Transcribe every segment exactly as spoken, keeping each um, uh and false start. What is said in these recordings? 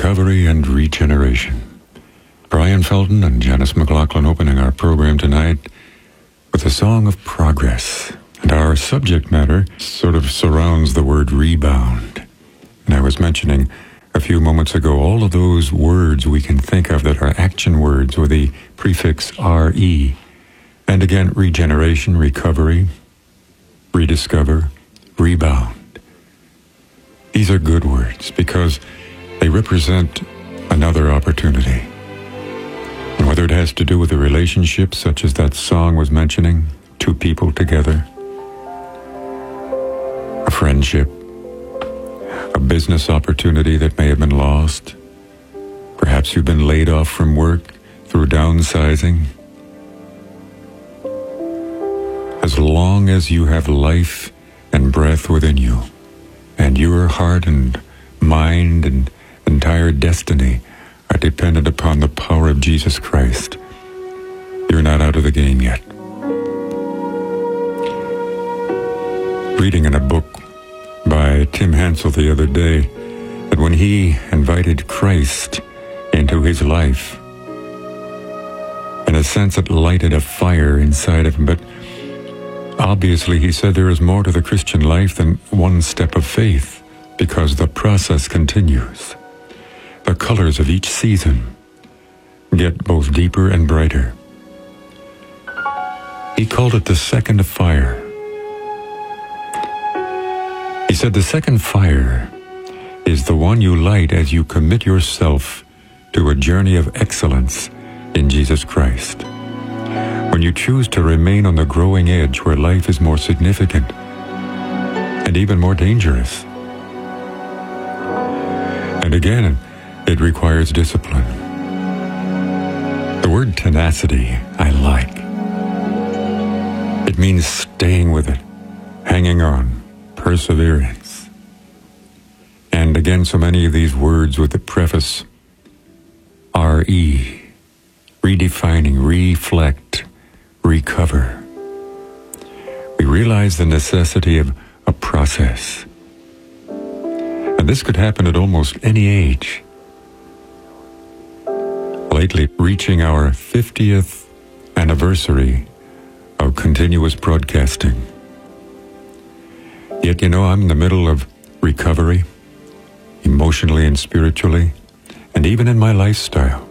recovery and regeneration. Brian Felton and Janice McLaughlin opening our program tonight with a song of progress. And our subject matter sort of surrounds the word rebound. And I was mentioning a few moments ago all of those words we can think of that are action words with the prefix R E. And again, regeneration, recovery, rediscover, rebound. These are good words because they represent another opportunity. And whether it has to do with a relationship such as that song was mentioning, two people together, a friendship, a business opportunity that may have been lost, perhaps you've been laid off from work through downsizing. As long as you have life and breath within you, and your heart and mind and entire destiny are dependent upon the power of Jesus Christ, you're not out of the game yet. Reading in a book by Tim Hansel the other day that when he invited Christ into his life, in a sense it lighted a fire inside of him, but obviously he said there is more to the Christian life than one step of faith because the process continues. The colors of each season get both deeper and brighter. He called it the second fire. He said the second fire is the one you light as you commit yourself to a journey of excellence in Jesus Christ. When you choose to remain on the growing edge where life is more significant and even more dangerous. And again, it requires discipline. The word tenacity, I like. It means staying with it, hanging on, perseverance. And again, so many of these words with the preface R E, redefining, reflect, recover. We realize the necessity of a process. And this could happen at almost any age. Lately, reaching our fiftieth anniversary of continuous broadcasting. Yet, you know, I'm in the middle of recovery, emotionally and spiritually, and even in my lifestyle.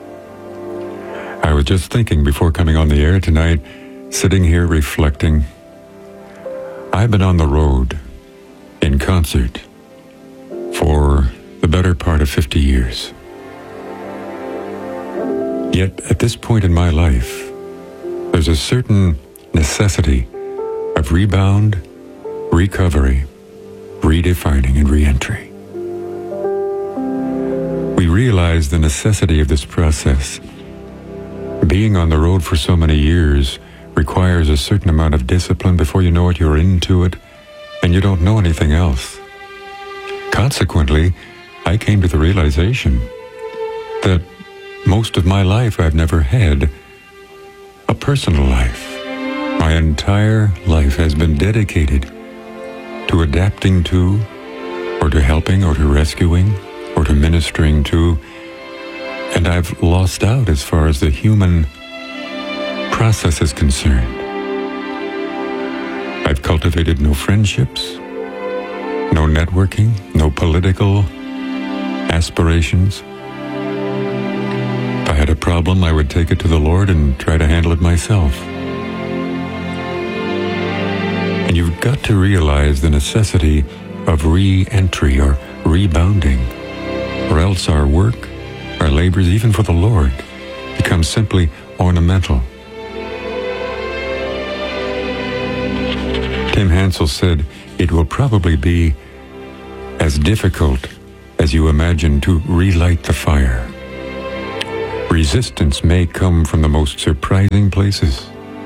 I was just thinking before coming on the air tonight, sitting here reflecting, I've been on the road in concert for the better part of fifty years. Yet at this point in my life, there's a certain necessity of rebound, recovery, redefining, and reentry. We realize the necessity of this process. Being on the road for so many years requires a certain amount of discipline. Before you know it, you're into it, and you don't know anything else. Consequently, I came to the realization that most of my life I've never had a personal life. My entire life has been dedicated to adapting to, or to helping, or to rescuing, or to ministering to, and I've lost out as far as the human process is concerned. I've cultivated no friendships, no networking, no political aspirations. If I had a problem, I would take it to the Lord and try to handle it myself. And you've got to realize the necessity of re-entry or rebounding, or else our work, our labors, even for the Lord, become simply ornamental. Tim Hansel said, it will probably be as difficult as you imagine to relight the fire. Resistance may come from the most surprising places.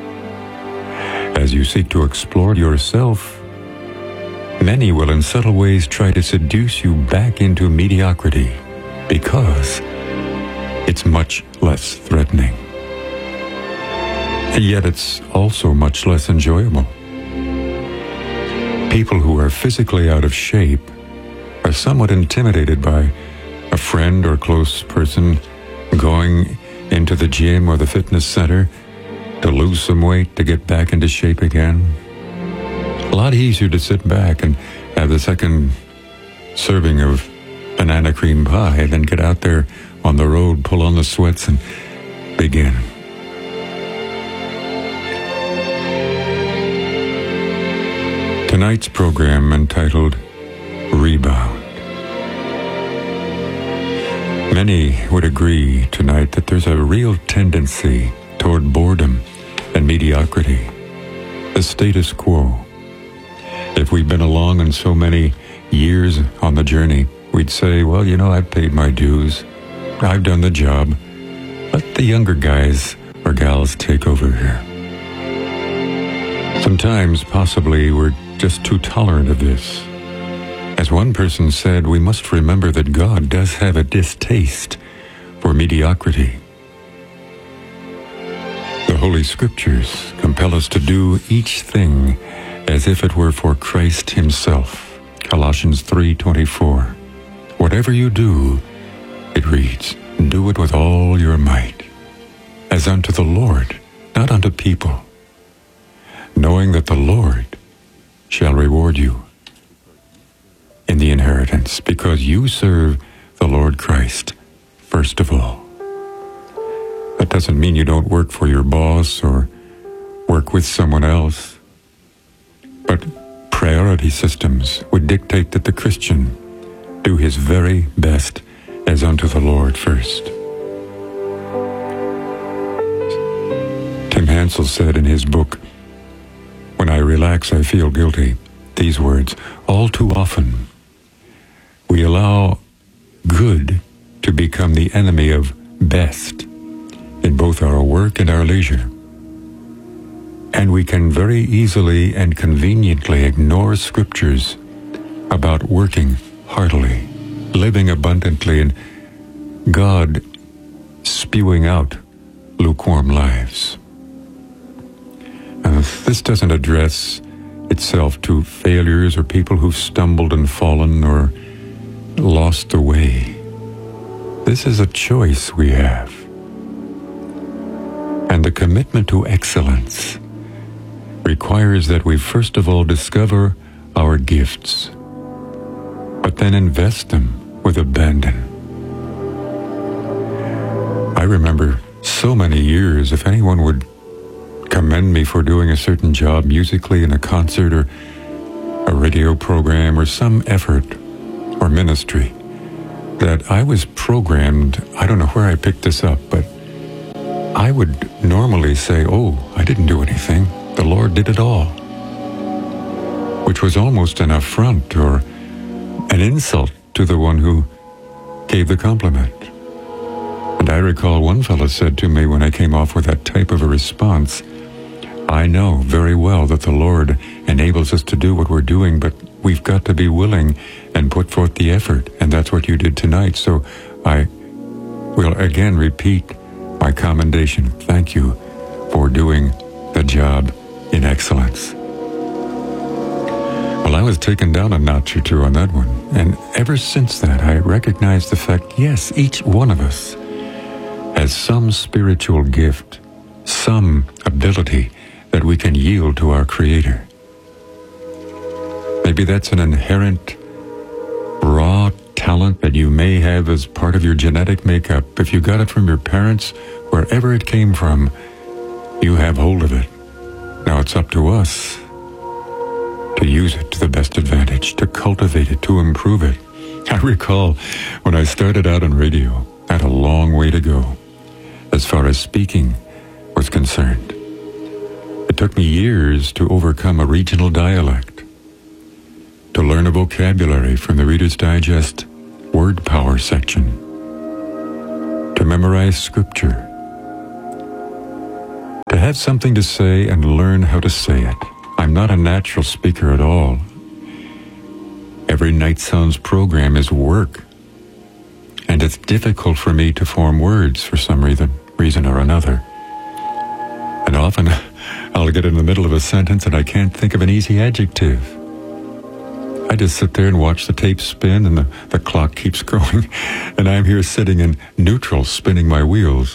As you seek to explore yourself, many will in subtle ways try to seduce you back into mediocrity because it's much less threatening. Yet it's also much less enjoyable. People who are physically out of shape are somewhat intimidated by a friend or close person going into the gym or the fitness center to lose some weight to get back into shape again. A lot easier to sit back and have the second serving of banana cream pie than get out there on the road, pull on the sweats, and begin. Tonight's program entitled Rebound. Many would agree tonight that there's a real tendency toward boredom and mediocrity, the status quo. If we've been along in so many years on the journey, we'd say, well, you know, I've paid my dues. I've done the job. Let the younger guys or gals take over here. Sometimes, possibly, we're just too tolerant of this. As one person said, we must remember that God does have a distaste for mediocrity. The Holy Scriptures compel us to do each thing as if it were for Christ himself. Colossians three twenty-four. Whatever you do, it reads, do it with all your might, as unto the Lord, not unto people, knowing that the Lord shall reward you in the inheritance, because you serve the Lord Christ first of all. That doesn't mean you don't work for your boss or work with someone else, but priority systems would dictate that the Christian do his very best as unto the Lord first. Tim Hansel said in his book, When I Relax, I Feel Guilty, these words, all too often we allow good to become the enemy of best in both our work and our leisure. And we can very easily and conveniently ignore scriptures about working heartily, living abundantly, and God spewing out lukewarm lives. Uh, this doesn't address itself to failures or people who've stumbled and fallen or lost the way. This is a choice we have. And the commitment to excellence requires that we first of all discover our gifts, but then invest them with abandon. I remember so many years, if anyone would commend me for doing a certain job musically in a concert or a radio program or some effort or ministry, that I was programmed, I don't know where I picked this up, but I would normally say, oh, I didn't do anything. The Lord did it all. Which was almost an affront or an insult to the one who gave the compliment. And I recall one fellow said to me when I came off with that type of a response, I know very well that the Lord enables us to do what we're doing, but we've got to be willing and put forth the effort. And that's what you did tonight. So I will again repeat my commendation. Thank you for doing the job in excellence. Well, I was taken down a notch or two on that one. And ever since that, I recognized the fact, yes, each one of us has some spiritual gift, some ability that we can yield to our Creator. Maybe that's an inherent, raw talent that you may have as part of your genetic makeup. If you got it from your parents, wherever it came from, you have hold of it. Now it's up to us to use it to the best advantage, to cultivate it, to improve it. I recall when I started out on radio, I had a long way to go as far as speaking was concerned. It took me years to overcome a regional dialect, to learn a vocabulary from the Reader's Digest word power section, to memorize scripture, to have something to say and learn how to say it. I'm not a natural speaker at all. Every Night Sounds program is work, and it's difficult for me to form words for some reason, reason or another. And often I'll get in the middle of a sentence and I can't think of an easy adjective. I just sit there and watch the tape spin, and the, the clock keeps going, and I'm here sitting in neutral, spinning my wheels.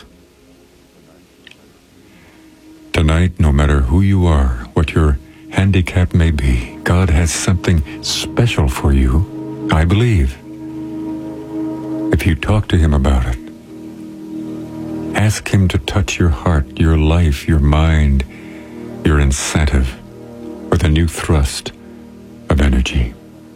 Tonight, no matter who you are, what your handicap may be, God has something special for you, I believe. If you talk to Him about it, ask Him to touch your heart, your life, your mind, your incentive with a new thrust of energy.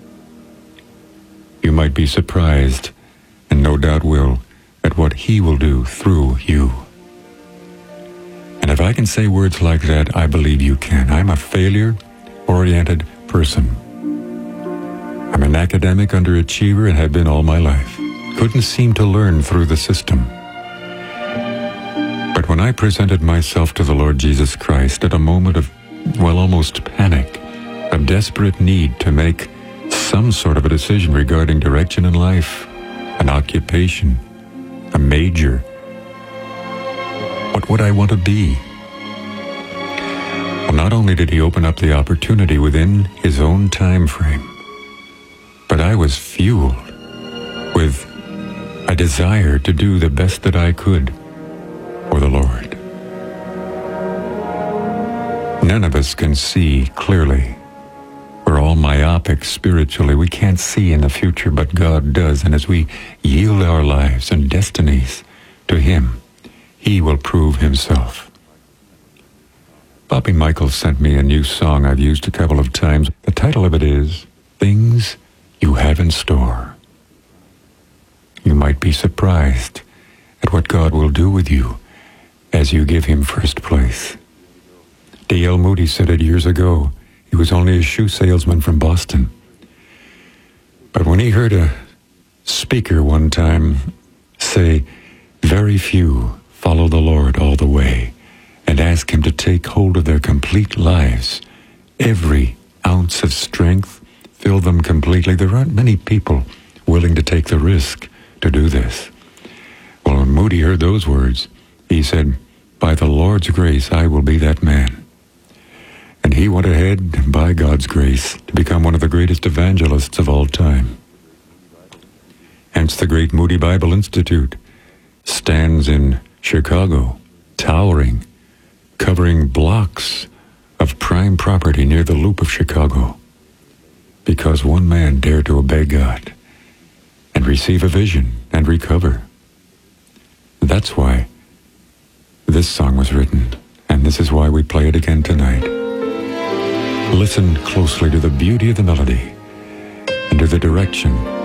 You might be surprised, and no doubt will, at what He will do through you. And if I can say words like that, I believe you can. I'm a failure-oriented person. I'm an academic underachiever and have been all my life. Couldn't seem to learn through the system. But when I presented myself to the Lord Jesus Christ at a moment of, well, almost panic, of desperate need to make some sort of a decision regarding direction in life, an occupation, a major, what would I want to be? Well, not only did He open up the opportunity within His own time frame, but I was fueled with a desire to do the best that I could for the Lord. None of us can see clearly. We're all myopic spiritually. We can't see in the future, but God does. And as we yield our lives and destinies to Him, He will prove Himself. Bobby Michaels sent me a new song I've used a couple of times. The title of it is Things You Have in Store. You might be surprised at what God will do with you as you give Him first place. D L Moody said it years ago. He was only a shoe salesman from Boston. But when he heard a speaker one time say, very few follow the Lord all the way and ask Him to take hold of their complete lives, every ounce of strength, fill them completely. There aren't many people willing to take the risk to do this. Well, when Moody heard those words, he said, by the Lord's grace, I will be that man. And he went ahead, by God's grace, to become one of the greatest evangelists of all time. Hence the great Moody Bible Institute stands in Chicago, towering, covering blocks of prime property near the Loop of Chicago, because one man dared to obey God and receive a vision and recover. That's why this song was written, and this is why we play it again tonight. Listen closely to the beauty of the melody and to the direction